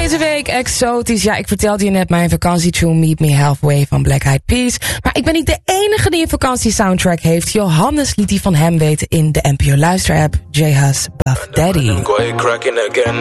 Deze week exotisch. Ja, ik vertelde je net mijn vakantietune Meet Me Halfway van Black Eyed Peas. Maar ik ben niet de enige die een vakantiesoundtrack heeft. Johannes liet die van hem weten in de NPO Luister-app. J-Hus Buff Daddy. Go ahead, cracking again.